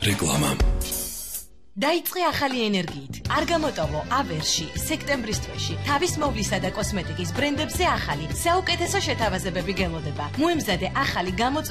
რეკლამა. დაიწყე ახალი ენერგიით. არ გამოტოვო ავერში, სექტემბრის თვეში. თავის მოვლისა და კოსმეტიკის ბრენდებზე ახალი, საუკეთესო შეთავაზებები გელოდება. მოემზადე ახალი